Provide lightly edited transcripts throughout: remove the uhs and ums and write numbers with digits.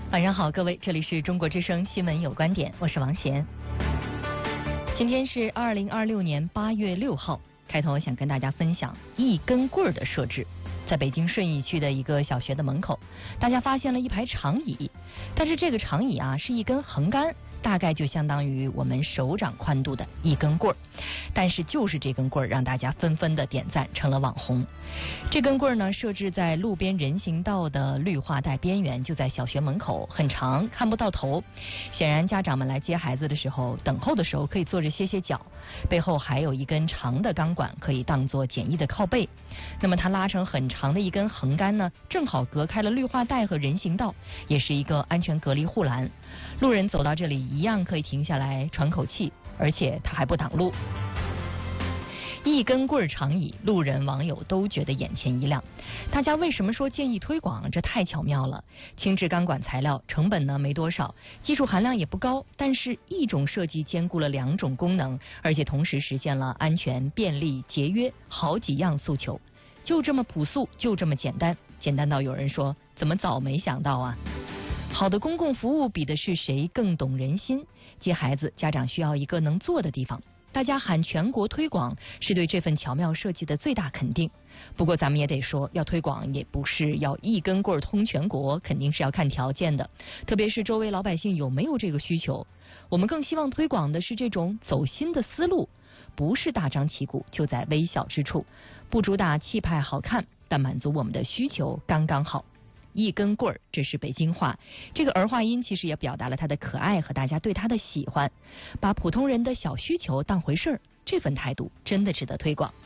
晚上好，各位，这里是中国之声新闻有观点，我是王贤。今天是2026年8月6号，开头想跟大家分享一根棍儿的设置。在北京顺义区的一个小学的门口，大家发现了一排长椅，但是这个长椅啊是一根横杆，大概就相当于我们手掌宽度的一根棍儿，但是就是这根棍儿让大家纷纷的点赞，成了网红。这根棍儿呢设置在路边人行道的绿化带边缘，就在小学门口，很长，看不到头。显然家长们来接孩子的时候，等候的时候可以坐着歇歇脚，背后还有一根长的钢管可以当做简易的靠背。那么它拉成很长的一根横杆呢，正好隔开了绿化带和人行道，也是一个安全隔离护栏。路人走到这里一样可以停下来喘口气，而且它还不挡路。一根棍儿长椅，路人网友都觉得眼前一亮。大家为什么说建议推广？这太巧妙了。轻质钢管材料，成本呢没多少，技术含量也不高，但是一种设计兼顾了两种功能，而且同时实现了安全、便利、节约好几样诉求。就这么朴素，就这么简单，简单到有人说怎么早没想到啊。好的公共服务比的是谁更懂人心。接孩子，家长需要一个能坐的地方。大家喊全国推广，是对这份巧妙设计的最大肯定。不过咱们也得说，要推广也不是要一根棍儿通全国，肯定是要看条件的，特别是周围老百姓有没有这个需求。我们更希望推广的是这种走心的思路，不是大张旗鼓，就在微小之处，不主打气派好看，但满足我们的需求刚刚好。一根棍儿，这是北京话，这个儿化音其实也表达了它的可爱和大家对它的喜欢，把普通人的小需求当回事儿，这份态度真的值得推广。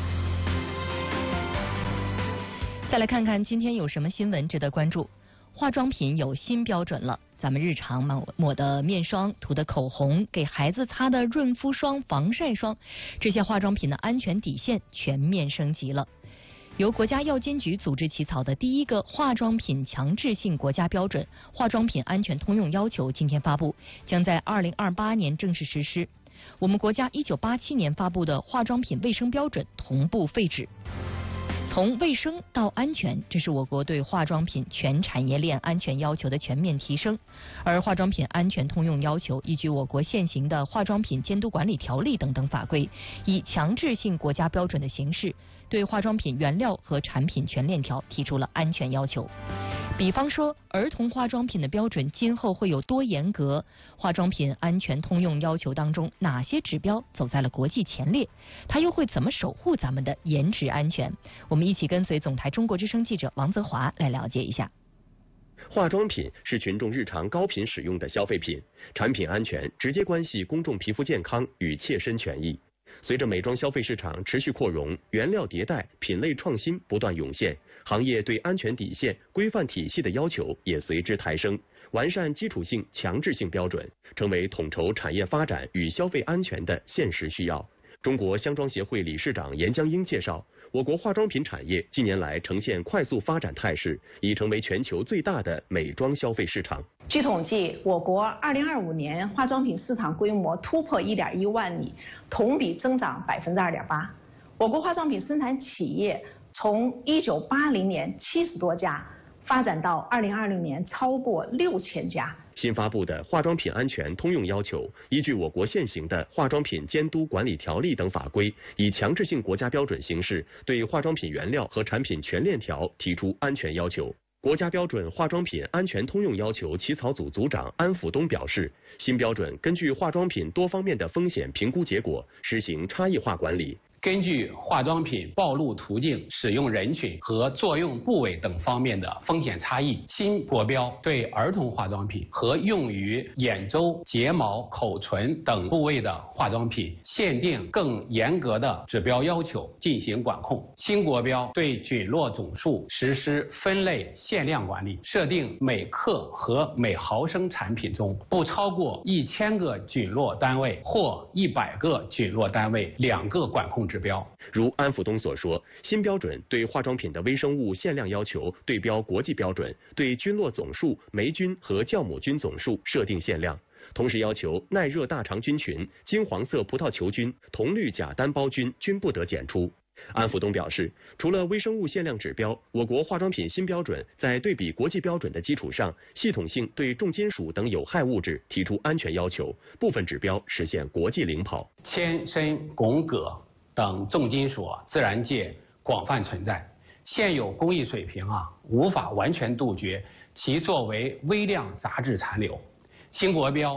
再来看看今天有什么新闻值得关注。化妆品有新标准了，咱们日常抹的面霜、涂的口红、给孩子擦的润肤霜、防晒霜，这些化妆品的安全底线全面升级了。由国家药监局组织起草的第一个化妆品强制性国家标准《化妆品安全通用要求》今天发布，将在2028年正式实施。我们国家1987年发布的化妆品卫生标准同步废止。从卫生到安全，这是我国对化妆品全产业链安全要求的全面提升。而化妆品安全通用要求依据我国现行的化妆品监督管理条例等等法规，以强制性国家标准的形式，对化妆品原料和产品全链条提出了安全要求。比方说，儿童化妆品的标准今后会有多严格？化妆品安全通用要求当中，哪些指标走在了国际前列？它又会怎么守护咱们的颜值安全？我们一起跟随总台中国之声记者王泽华来了解一下。 化妆品是群众日常高频使用的消费品，产品安全直接关系公众皮肤健康与切身权益。随着美妆消费市场持续扩容，原料迭代，品类创新不断涌现，行业对安全底线、规范体系的要求也随之抬升，完善基础性、强制性标准，成为统筹产业发展与消费安全的现实需要。中国香妆协会理事长严江英介绍，我国化妆品产业近年来呈现快速发展态势，已成为全球最大的美妆消费市场。 据统计，我国2025年化妆品市场规模突破1.1万亿，同比增长2.8%。我国化妆品生产企业从1980年70多家发展到2020年超过6000家。 新发布的化妆品安全通用要求，依据我国现行的化妆品监督管理条例等法规，以强制性国家标准形式，对化妆品原料和产品全链条提出安全要求。国家标准化妆品安全通用要求起草组组长安辅东表示，新标准根据化妆品多方面的风险评估结果，实行差异化管理。 根据化妆品暴露途径、使用人群和作用部位等方面的风险差异，新国标对儿童化妆品和用于眼周、睫毛、口唇等部位的化妆品限定更严格的指标要求进行管控。新国标对菌落总数实施分类限量管理，设定每克和每毫升产品中不超过1000个菌落单位或100个菌落单位2个管控指标。 如安辅东所说，新标准对化妆品的微生物限量要求对标国际标准，对菌落总数、霉菌和酵母菌总数设定限量，同时要求耐热大肠菌群、金黄色葡萄球菌、铜绿假单胞菌均不得检出。 安福东表示，除了微生物限量指标，我国化妆品新标准在对比国际标准的基础上，系统性对重金属等有害物质提出安全要求，部分指标实现国际领跑。 铅、砷、汞、铬等重金属自然界广泛存在，现有工艺水平无法完全杜绝其作为微量杂质残留。新国标